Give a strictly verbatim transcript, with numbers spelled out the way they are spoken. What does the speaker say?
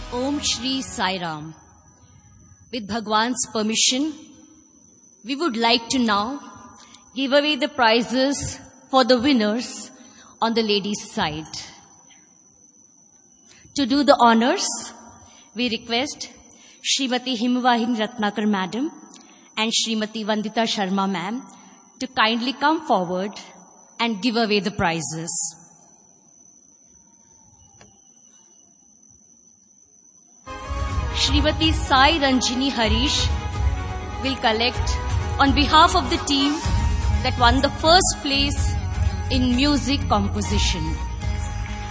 Om Shri Sai Ram. With Bhagwan's permission, we would like to now give away the prizes for the winners on the ladies' side. To do the honors, we request Srimati Himavahin Ratnakar Madam and Srimati Vandita Sharma Ma'am to kindly come forward and give away the prizes. Srimati Sai Ranjini Harish will collect on behalf of the team that won the first place in music composition.